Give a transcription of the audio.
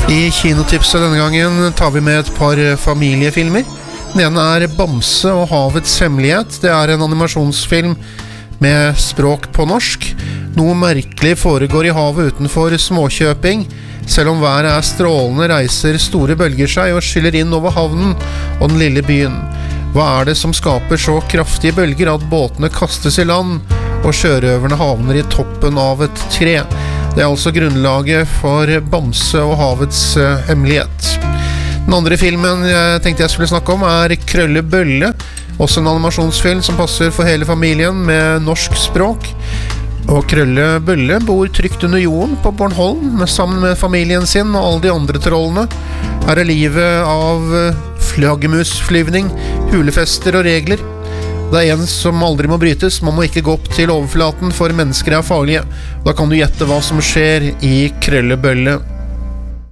I kinotipset denne gangen tar vi med et par familiefilmer. Den ene Bamse og havets hemmelighet. Det en animasjonsfilm med språk på norsk. Noe merkelig foregår i havet utenfor Småkjøping. Selv om været strålende, reiser store bølger seg og skyller inn over havnen og den lille byen. Hva det som skaper så kraftige bølger at båtene kastes i land og sjørøverne havner i toppen av et tre? Det altså grunnlaget for Bamse og havets hemmelighet. Den andre filmen jeg tenkte jeg skulle snakke om Krølle Bølle, også en animasjonsfilm som passer for hele familien med norsk språk. Og Krølle Bølle bor trygt under jorden på Bornholm sammen med familien sin og alle de andre trollene. Her livet av flaggermusflyvning, hulefester og regler. Det en som aldri må brytes, man må ikke gå opp til overflaten for mennesker farlige. Da kan du gjette hva som skjer i Krølle Bølle.